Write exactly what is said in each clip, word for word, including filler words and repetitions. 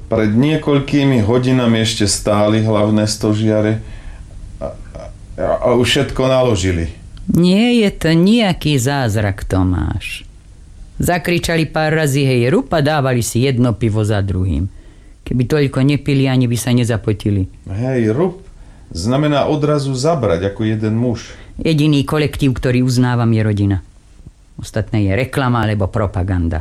Pred niekoľkými hodinami ešte stáli hlavné stožiare a, a, a už všetko naložili. Nie je to nejaký zázrak, Tomáš. Zakričali pár razy hej rup a dávali si jedno pivo za druhým. Keby toľko nepili, ani by sa nezapotili. Hej rup znamená odrazu zabrať ako jeden muž. Jediný kolektív, ktorý uznávam, je rodina. Ostatné je reklama alebo propaganda.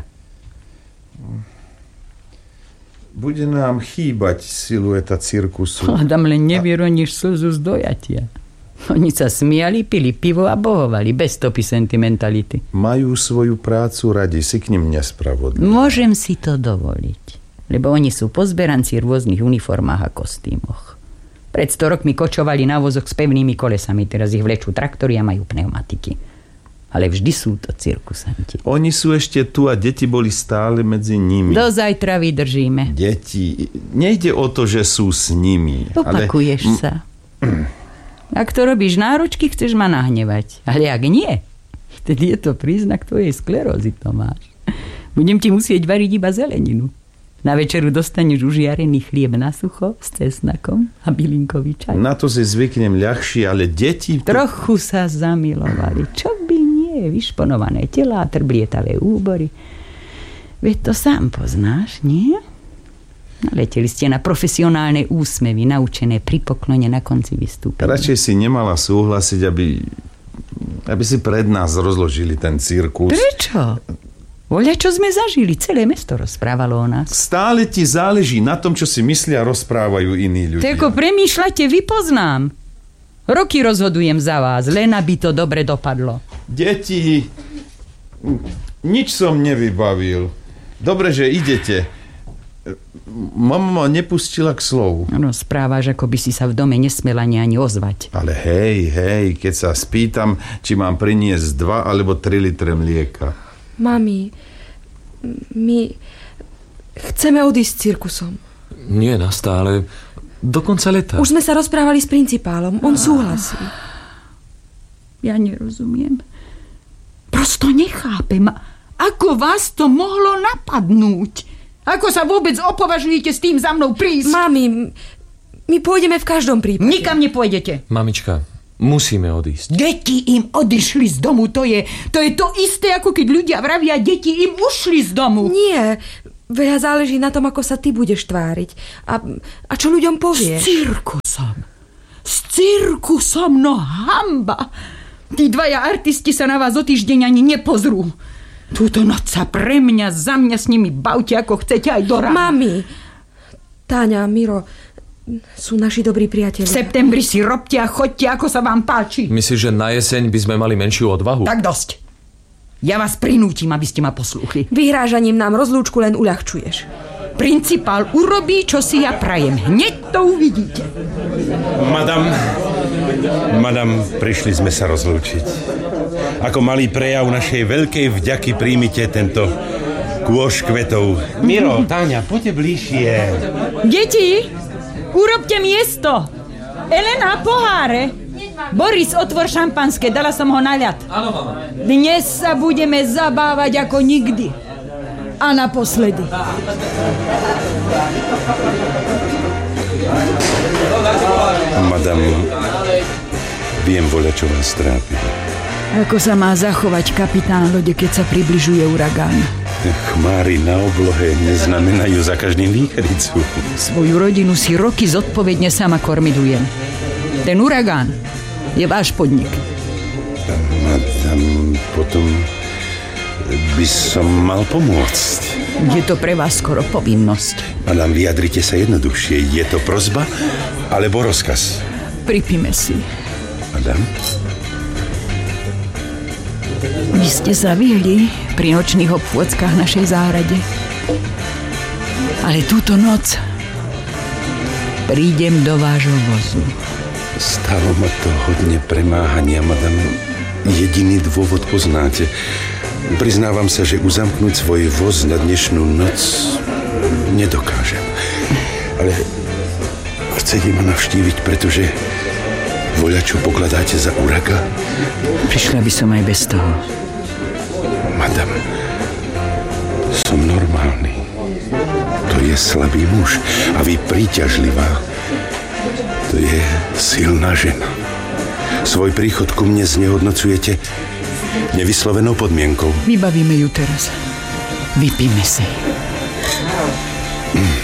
Bude nám chýbať silueta cirkusu. Adam, len nevyroníš slzu z dojatia. Oni sa smiali, pili pivo a bohovali, bez stopy sentimentality. Majú svoju prácu radi, si k nim nespravodliví. Môžem si to dovoliť, lebo oni sú pozberanci v rôznych uniformách a kostýmoch. Pred sto rokmi kočovali na vozoch s pevnými kolesami, teraz ich vlečú traktory a majú pneumatiky. Ale vždy sú to cirkusanti. Oni sú ešte tu a deti boli stále medzi nimi. Do zajtra vydržíme. Deti, nejde o to, že sú s nimi. Opakuješ ale... sa. Ak to robíš náročky, chceš ma nahnevať. Ale ak nie, vtedy je to príznak tvojej sklerózy, Tomáš. Budem ti musieť variť iba zeleninu. Na večeru dostaneš užiarený chlieb na sucho s cesnakom a bylinkový čaj. Na to si zvyknem ľahšie, ale deti... Trochu sa zamilovali. Čo by nie? Vyšponované telá, trblietavé úbory. Veď to sám poznáš, nie? Leteli ste na profesionálne úsmevy, naučené pri poklone na konci vystúpenia. Radšej si nemala súhlasiť, aby, aby si pred nás rozložili ten cirkus. Prečo? Voľa, čo sme zažili, celé mesto rozprávalo o nás. Stále ti záleží na tom, čo si myslia a rozprávajú iní ľudia. Ty ako premýšľate, vypoznám. Roky rozhodujem za vás, len aby to dobre dopadlo. Deti, nič som nevybavil. Dobre, že idete. Mama ma nepustila k slovu. No, správaš, ako by si sa v dome nesmela ani, ani ozvať. Ale hej, hej, keď sa spýtam, či mám priniesť dva alebo tri litre mlieka. Mami, my chceme odísť s cirkusom. Nie nastále, do konca leta. Už sme sa rozprávali s principálom, on súhlasí. Ja nerozumiem. Prosto nechápem, ako vás to mohlo napadnúť. Ako sa vôbec opovažujete s tým za mnou prísť? Mami, my pôjdeme v každom prípade. Nikam nepôjdete. Mamička, musíme odísť. Deti im odišli z domu, to je, to je to isté, ako keď ľudia vravia, deti im ušli z domu. Nie, veľa záleží na tom, ako sa ty budeš tváriť. A, a čo ľuďom povieš? S cirkusom. S cirkusom, no hamba. Tí dvaja artisti sa na vás o týždeň ani nepozrú. Túto noc sa pre mňa, za mňa s nimi bavte, ako chcete aj do rána. Mami, Táňa, Miro, sú naši dobrí priatelia. V septembri si robte a choďte, ako sa vám páči. Myslíš, že na jeseň by sme mali menšiu odvahu? Tak dosť. Ja vás prinútim, aby ste ma poslúchli. Vyhrážaním nám rozlúčku len uľahčuješ. Principál urobí, čo si ja prajem. Hneď to uvidíte. Madam, madam, prišli sme sa rozlúčiť. Ako malý prejav našej veľkej vďaky príjmite tento kôš kvetov. Miro, Táňa, poďte bližšie. Deti, urobte miesto. Elena, poháre. Boris, otvor šampanské, dala som ho na ľad. Áno, mama. Dnes sa budeme zabávať ako nikdy. A naposledy. Madam, viem voľa, čo vás trápi. Ako sa má zachovať kapitán lode, keď sa približuje uragán? Chmáry na oblohe neznamenajú za každým výchricu. Svoju rodinu si roky zodpovedne sama kormidujem. Ten uragán je váš podnik. Madam, potom by som mal pomôcť. Je to pre vás skoro povinnosť. Madam, vyjadrite sa jednoduchšie. Je to prosba alebo rozkaz? Pripíme si. Madam? Vy ste sa vyhli pri nočných obchôdzkach našej záhrade. Ale túto noc prídem do vášho vozu. Stalo ma to hodne premáhania, madam. Jediný dôvod poznáte. Priznávam sa, že uzamknúť svoj voz na dnešnú noc nedokážem. Ale chcete ma navštíviť, pretože voľačo pokladáte za uragán? Prišla by som aj bez toho. Madam, som normálny. To je slabý muž a vy príťažlivá. To je silná žena. Svoj príchod ku mne znehodnocujete nevyslovenou podmienkou. Vybavíme ju teraz. Vypíme si. Mm.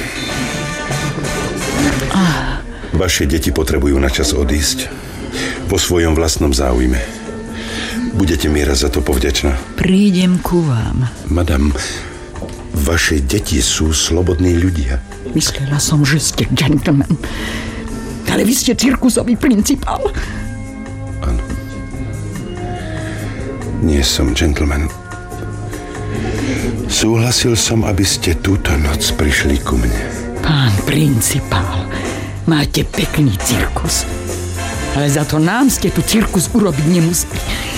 Ah. Vaše deti potrebujú na čas odísť. Po svojom vlastnom záujme. Budete mi raz za to povďačná. Prídem ku vám. Madam, vaše deti sú slobodní ľudia. Myslela som, že ste gentleman. Ale vy ste cirkusový principál. Áno. Nie som gentleman. Súhlasil som, aby ste túto noc prišli ku mne. Pán principál, máte pekný cirkus. Ale za to nám ste tu cirkus urobiť nemuseli.